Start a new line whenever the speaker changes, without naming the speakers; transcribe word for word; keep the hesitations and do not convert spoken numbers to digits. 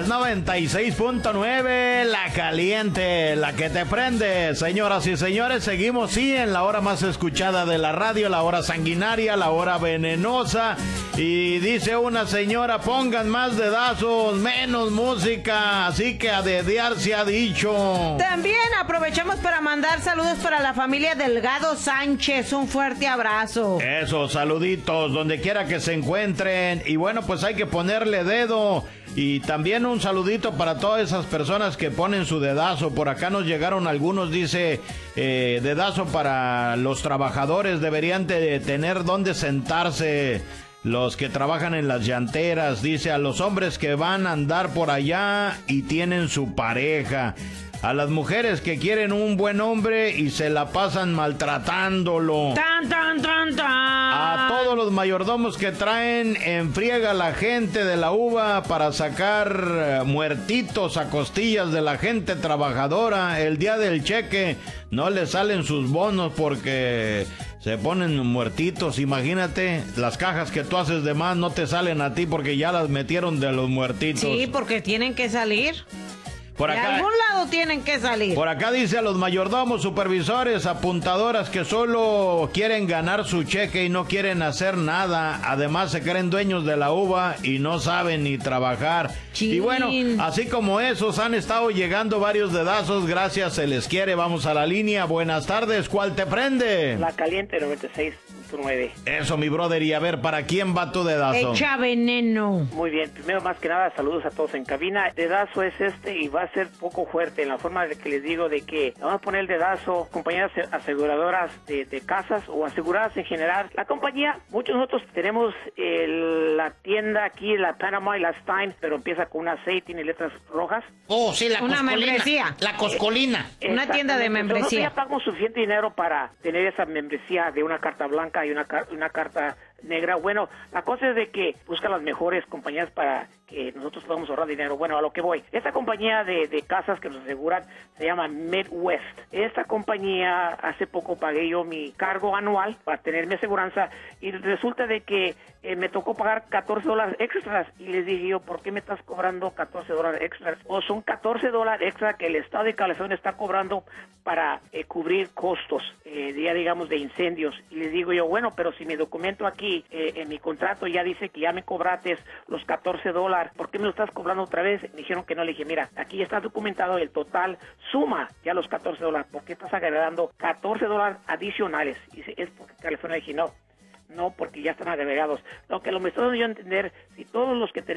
Es noventa y seis punto nueve, la caliente, la que te prende. Señoras y señores, seguimos, sí, en la hora más escuchada de la radio, la hora sanguinaria, la hora venenosa. Y dice una señora, pongan más dedazos, menos música, así que a dedear se ha dicho.
También aprovechamos para mandar saludos para la familia Delgado Sánchez, un fuerte abrazo.
Esos saluditos, donde quiera que se encuentren. Y bueno, pues hay que ponerle dedo. Y también un saludito para todas esas personas que ponen su dedazo. Por acá nos llegaron algunos, dice, eh, dedazo para los trabajadores. Deberían de tener dónde sentarse los que trabajan en las llanteras. Dice, a los hombres que van a andar por allá y tienen su pareja. A las mujeres que quieren un buen hombre y se la pasan maltratándolo.
Tan, tan, tan, tan.
A todos los mayordomos que traen en friega a la gente de la uva para sacar muertitos a costillas de la gente trabajadora. El día del cheque no les salen sus bonos porque se ponen muertitos. Imagínate, las cajas que tú haces de más no te salen a ti porque ya las metieron de los muertitos.
Sí, porque tienen que salir.
Por acá,
de algún lado tienen que salir.
Por acá dice a los mayordomos, supervisores, apuntadoras que solo quieren ganar su cheque y no quieren hacer nada. Además se creen dueños de la uva y no saben ni trabajar.
Chin.
Y bueno, así como esos han estado llegando varios dedazos. Gracias, se les quiere. Vamos a la línea. Buenas tardes, ¿cuál te prende?
La caliente noventa y seis punto nueve.
Eso, mi brother. Y a ver, ¿para quién va tu dedazo?
Echa veneno.
Muy bien, primero más que nada saludos a todos en cabina. El dedazo es este y va a ser poco fuerte en la forma de que les digo de que vamos a poner el dedazo compañías aseguradoras de, de casas o aseguradas en general. La compañía, muchos de nosotros tenemos el, la tienda aquí, la Panama y la Stein, pero empieza con una C y tiene letras rojas.
Oh, sí, la
Una
coscolina.
membresía.
La coscolina.
Una tienda de membresía.
Nosotros ya pagamos suficiente dinero para tener esa membresía de una carta blanca y una, una carta negra. Bueno, la cosa es de que busca las mejores compañías para que nosotros podamos ahorrar dinero. Bueno, a lo que voy. Esta compañía de, de casas que nos aseguran se llama Midwest. Esta compañía, hace poco pagué yo mi cargo anual para tener mi aseguranza y resulta de que eh, me tocó pagar catorce dólares extras y les dije yo, ¿por qué me estás cobrando catorce dólares extras? O son catorce dólares extra que el estado de California está cobrando para eh, cubrir costos, eh, ya digamos, de incendios. Y les digo yo, bueno, pero si mi documento aquí, eh, en mi contrato ya dice que ya me cobraste los catorce dólares, ¿por qué me lo estás cobrando otra vez? Me dijeron que no. Le dije, mira, aquí ya está documentado el total, suma ya los catorce dólares, ¿por qué estás agregando catorce dólares adicionales? Y dice, es porque California. Le dije, no, no, porque ya están agregados. Lo que lo me está dando yo a entender, si todos los que tenemos